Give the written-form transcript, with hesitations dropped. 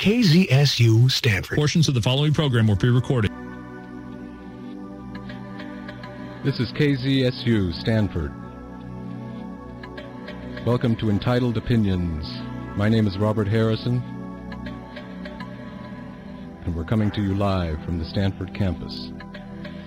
KZSU Stanford. Portions of the following program were pre-recorded. This is KZSU Stanford. Welcome to Entitled Opinions. My name is Robert Harrison, and we're coming to you live from the Stanford campus.